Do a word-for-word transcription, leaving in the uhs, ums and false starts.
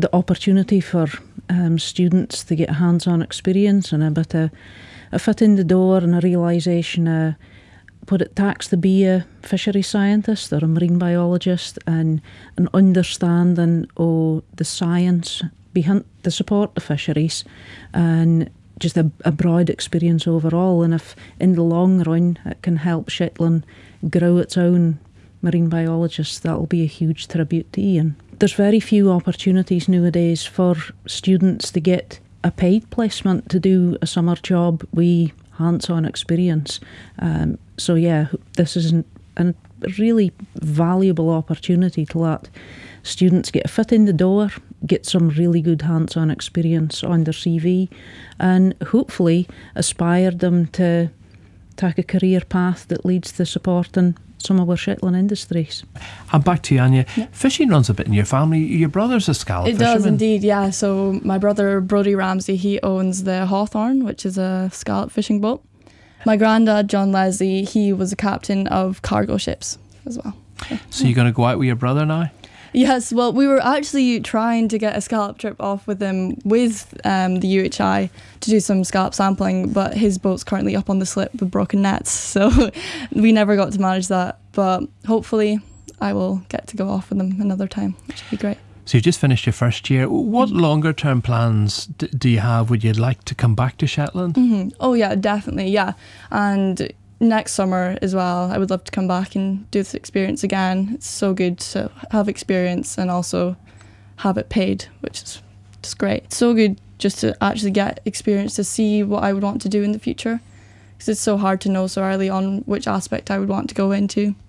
the opportunity for um, students to get hands-on experience and a bit of a foot in the door and a realisation of what it takes to be a fishery scientist or a marine biologist, and an understanding of the science behind to support the fisheries, and just a, a broad experience overall. And if in the long run it can help Shetland grow its own marine biologists, that'll be a huge tribute to Ian. There's very few opportunities nowadays for students to get a paid placement to do a summer job with hands-on experience. Um, so yeah, this is an, a really valuable opportunity to let students get a foot in the door, get some really good hands-on experience on their C V, and hopefully aspire them to take a career path that leads to supporting some of our Shetland industries. And back to you, Anya. Yeah. Fishing runs a bit in your family. Your brother's a scallop It fisherman. does indeed, yeah. So my brother Brodie Ramsey, he owns the Hawthorn, which is a scallop fishing boat. My granddad John Leslie, he was a captain of cargo ships as well. Yeah. So you're going to go out with your brother now? Yes, well, we were actually trying to get a scallop trip off with him with um, the U H I to do some scallop sampling, but his boat's currently up on the slip with broken nets, so we never got to manage that. But hopefully I will get to go off with him another time, which would be great. So you've just finished your first year. What longer term plans d- do you have? Would you like to come back to Shetland? Mm-hmm. Oh yeah, definitely, yeah. And next summer as well, I would love to come back and do this experience again. It's so good to have experience and also have it paid, which is just great. It's so good just to actually get experience to see what I would want to do in the future, because it's so hard to know so early on which aspect I would want to go into.